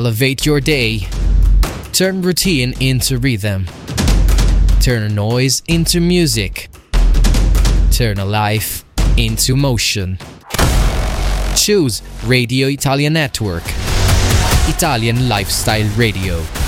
Elevate your day. Turn routine into rhythm. Turn noise into music. Turn a life into motion. Choose Radio Italia Network. Italian Lifestyle Radio.